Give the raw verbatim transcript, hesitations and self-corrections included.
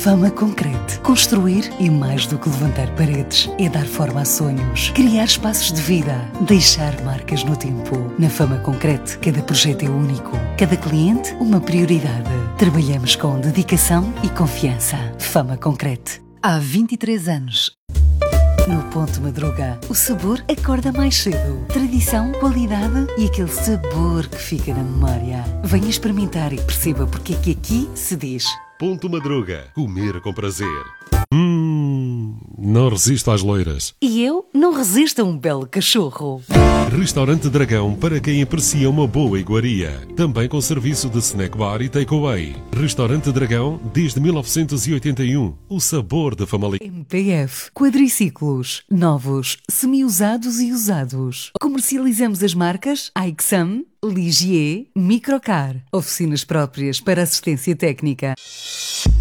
Fama Concrete. Construir é mais do que levantar paredes. É dar forma a sonhos. Criar espaços de vida. Deixar marcas no tempo. Na Fama Concrete, cada projeto é único. Cada cliente, uma prioridade. Trabalhamos com dedicação e confiança. Fama Concrete. Há vinte e três anos. No Ponto Madruga, o sabor acorda mais cedo. Tradição, qualidade e aquele sabor que fica na memória. Venha experimentar e perceba porque é que aqui se diz Ponto Madruga. Comer com prazer. Hum, não resisto às loiras. E eu não resisto a um belo cachorro. Restaurante Dragão para quem aprecia uma boa iguaria. Também com serviço de snack bar e takeaway. Restaurante Dragão desde mil novecentos e oitenta e um. O sabor da Famalicão. M P F Quadriciclos. Novos, semi-usados e usados. Comercializamos as marcas Aixam, Ligier, Microcar. Oficinas próprias para assistência técnica.